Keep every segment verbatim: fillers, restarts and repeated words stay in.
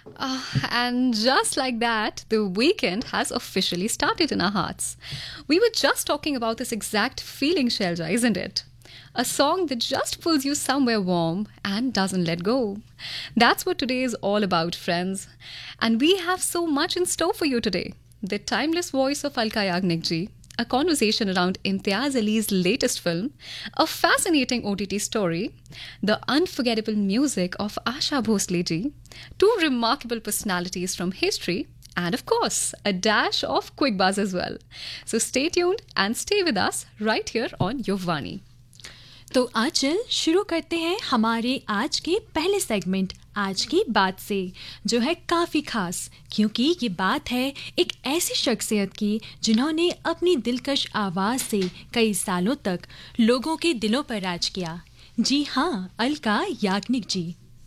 Uh, and just like that, the weekend has officially started in our hearts. We were just talking about this exact feeling, Shelja, isn't it? A song that just pulls you somewhere warm and doesn't let go. That's what today is all about, friends. And we have so much in store for you today. The timeless voice of Alka Yagnik ji, a conversation around Imtiaz Ali's latest film, a fascinating O T T story, the unforgettable music of Asha Bhosle ji, two remarkable personalities from history, and of course, a dash of quick buzz as well. So stay tuned and stay with us right here on Yovani. तो आंचल शुरू करते हैं हमारे आज के पहले segment आज की बात से, जो है काफ़ी खास क्योंकि ये बात है एक ऐसी शख्सियत की जिन्होंने अपनी दिलकश आवाज़ से कई सालों तक लोगों के दिलों पर राज किया। जी हाँ, अलका याग्निक जी,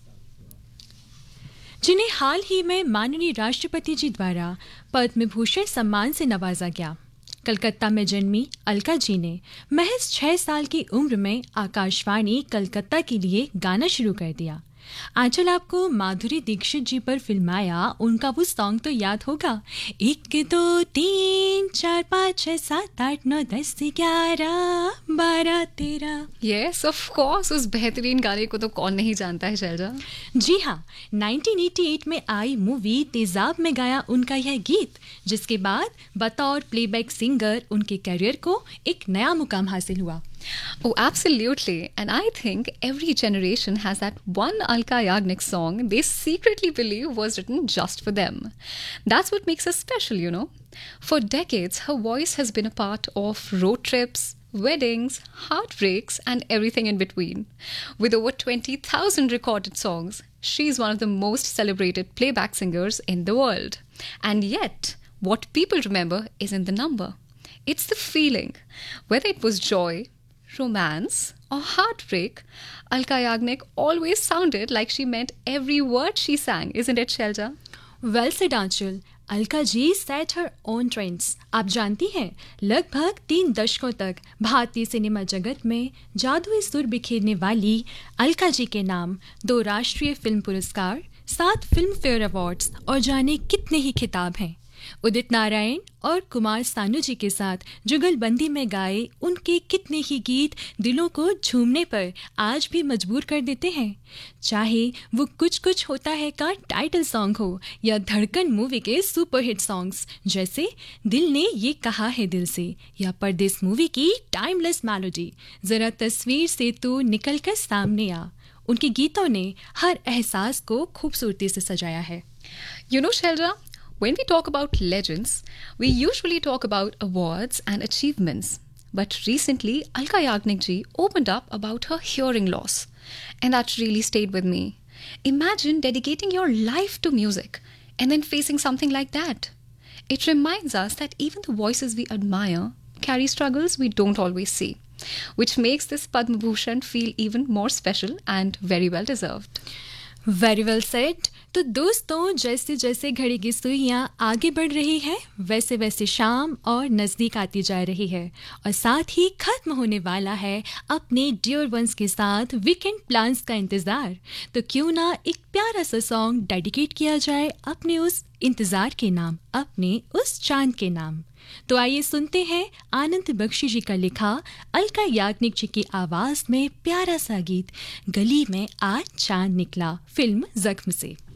जिन्हें हाल ही में माननीय राष्ट्रपति जी द्वारा पद्म भूषण सम्मान से नवाजा गया। कलकत्ता में जन्मी अलका जी ने महज छह साल की उम्र में आकाशवाणी कलकत्ता के लिए गाना शुरू कर दिया। आंचल, आपको माधुरी दीक्षित जी पर फिल्माया उनका वो सॉन्ग तो याद होगा, एक दो तीन चार पाँच छः सात आठ नौ दस ग्यारह बारह तेरह। यस ऑफ कोर्स, उस बेहतरीन गाने को तो कौन नहीं जानता है शैलजा। जी हाँ, नाइनटीन एटी एट में आई मूवी तेजाब में गाया उनका यह गीत, जिसके बाद बतौर प्लेबैक सिंगर उनके करियर को एक नया मुकाम हासिल हुआ। Oh, absolutely. And I think every generation has that one Alka Yagnik song they secretly believe was written just for them. That's what makes her special, you know. For decades, her voice has been a part of road trips, weddings, heartbreaks, and everything in between. With over twenty thousand recorded songs, she's one of the most celebrated playback singers in the world. And yet, what people remember isn't the number. It's the feeling. Whether it was joy, romance, or heartbreak, Alka Yagnik always sounded like she meant every word she sang, isn't it, Shelja? Well said, Anchal. Alka ji set her own trends. आप जानती हैं, लगभग तीन दशकों तक भारतीय cinema जगत में जादुई सुर बिखेरने वाली अलका जी के नाम दो राष्ट्रीय फिल्म पुरस्कार, सात फिल्म फेयर अवार्ड्स और जाने कितने ही खिताब हैं। उदित नारायण और कुमार सानू जी के साथ जुगलबंदी में गाए उनके कितने ही गीत दिलों को झूमने पर आज भी मजबूर कर देते हैं। चाहे वो कुछ कुछ होता है का टाइटल सॉन्ग हो या धड़कन मूवी के सुपरहिट सॉन्ग्स जैसे दिल ने ये कहा है दिल से या परदेस मूवी की टाइमलेस मेलोडी जरा तस्वीर से तू निकल कर सामने आ, उनके गीतों ने हर एहसास को खूबसूरती से सजाया है। You know, Shelja, when we talk about legends, we usually talk about awards and achievements. But recently, Alka Yagnik ji opened up about her hearing loss. And that really stayed with me. Imagine dedicating your life to music and then facing something like that. It reminds us that even the voices we admire carry struggles we don't always see, which makes this Padma Bhushan feel even more special and very well deserved. Very well said. तो दोस्तों, जैसे जैसे घड़ी की सुइयां आगे बढ़ रही है वैसे वैसे शाम और नज़दीक आती जा रही है और साथ ही खत्म होने वाला है अपने डियर वंस के साथ वीकेंड प्लान्स का इंतज़ार। तो क्यों ना एक प्यारा सा सॉन्ग डेडिकेट किया जाए अपने उस इंतज़ार के नाम, अपने उस चांद के नाम। तो आइए सुनते हैं आनंद बख्शी जी का लिखा अलका याग्निक जी की आवाज में प्यारा सा गीत गली में आज चांद निकला, फिल्म जख्म से।